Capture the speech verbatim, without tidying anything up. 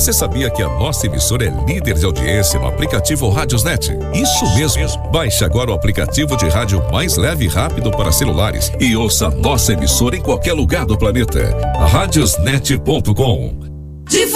Você sabia que a nossa emissora é líder de audiência no aplicativo Radiosnet? Isso mesmo. Baixe agora o aplicativo de rádio mais leve e rápido para celulares e ouça a nossa emissora em qualquer lugar do planeta. radiosnet ponto com.